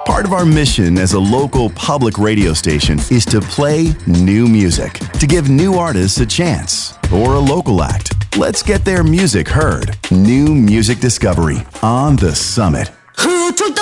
Part of our mission as a local public radio station is to play new music, to give new artists a chance, or a local act. Let's get their music heard. New music discovery on The Summit.